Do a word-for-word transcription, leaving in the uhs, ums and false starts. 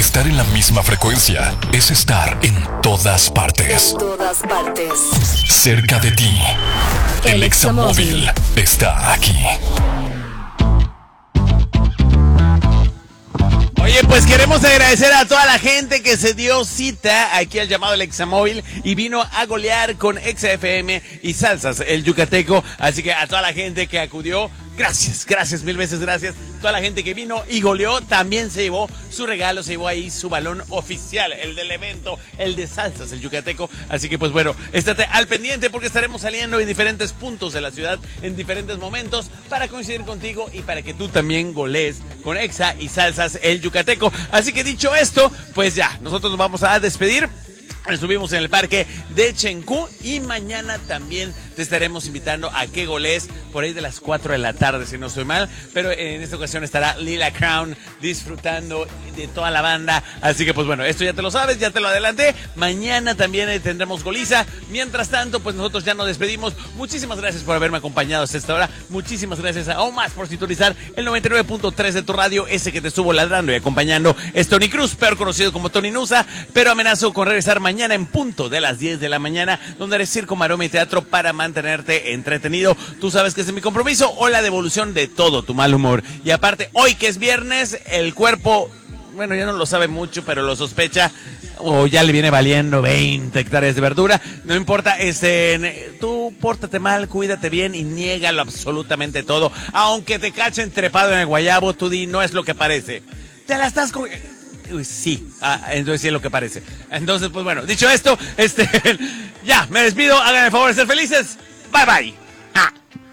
Estar en la misma frecuencia es estar en todas partes. En todas partes. Cerca de ti. El Examóvil está aquí. Oye, pues queremos agradecer a toda la gente que se dio cita aquí al llamado El Examóvil y vino a golear con Exa F M y Salsas, el Yucateco. Así que a toda la gente que acudió, gracias, gracias, mil veces gracias. Toda la gente que vino y goleó también se llevó su regalo, se llevó ahí su balón oficial, el del evento, el de Salsas, el Yucateco. Así que pues bueno, estate al pendiente porque estaremos saliendo en diferentes puntos de la ciudad, en diferentes momentos, para coincidir contigo y para que tú también golees con Exa y Salsas, el Yucateco. Así que dicho esto, pues ya, nosotros nos vamos a despedir. Estuvimos en el parque de Chencú y mañana también te estaremos invitando a que golees por ahí de las cuatro de la tarde, si no estoy mal. Pero en esta ocasión estará Lila Crown disfrutando de toda la banda. Así que pues bueno, esto ya te lo sabes, ya te lo adelanté. Mañana también tendremos goliza. Mientras tanto, pues nosotros ya nos despedimos. Muchísimas gracias por haberme acompañado hasta esta hora. Muchísimas gracias aún más por sintonizar el noventa y nueve punto tres de tu radio, ese que te estuvo ladrando y acompañando. Es Tony Cruz, peor conocido como Tony Nusa, pero amenazo con regresar mañana. Mañana en punto de las diez de la mañana, donde haré circo, maroma y teatro para mantenerte entretenido. Tú sabes que ese es mi compromiso o la devolución de todo tu mal humor. Y aparte, hoy que es viernes, el cuerpo, bueno, ya no lo sabe mucho, pero lo sospecha, o ya le viene valiendo veinte hectáreas de verdura. No importa, este, tú pórtate mal, cuídate bien y niégalo absolutamente todo. Aunque te cachen trepado en el guayabo, tú di, no es lo que parece. Te la estás con... Uy, sí, ah, entonces sí es lo que parece. Entonces, pues bueno, dicho esto, este, ya, me despido, hagan el favor de ser felices. Bye, bye.